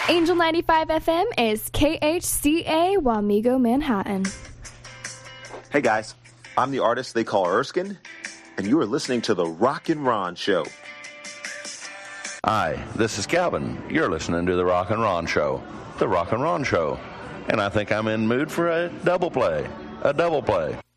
Angel 95 FM is KHCA Wamego, Manhattan. Hey guys, I'm the artist they call Erskine, and you are listening to The Rock and Ron Show. Hi, this is Calvin. You're listening to The Rock and Ron Show. The Rock and Ron Show. And I think I'm in mood for a double play. A double play.